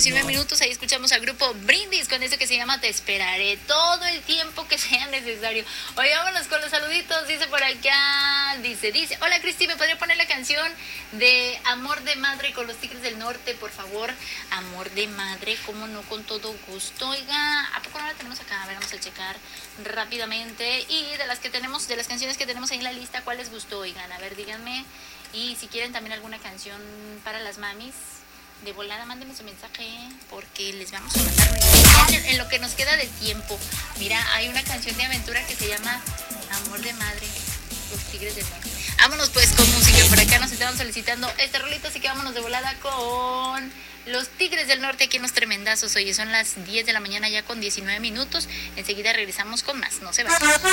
19 minutos. Ahí escuchamos al grupo Brindis con eso que se llama Te esperaré todo el tiempo que sea necesario. Oye, vámonos con los saluditos. Dice por acá, dice, hola Cristi, ¿me podría poner la canción de Amor de Madre con los Tigres del Norte, por favor? Amor de Madre, cómo no, con todo gusto. Oiga, ¿a poco no la tenemos acá? A ver, vamos a checar rápidamente. Y de las canciones que tenemos ahí en la lista, ¿cuál les gustó? Oigan, a ver, díganme. Y si quieren también alguna canción para las mamis, de volada, mándenme su mensaje, porque les vamos a mandar en lo que nos queda de tiempo. Mira, hay una canción de aventura que se llama Amor de Madre, los Tigres del Norte. Vámonos pues con música. Por acá nos estaban solicitando este rolito, así que vámonos de volada con los Tigres del Norte aquí en Los Tremendazos. Oye, son las 10 de la mañana ya con 19 minutos. Enseguida regresamos con más. No se vayan.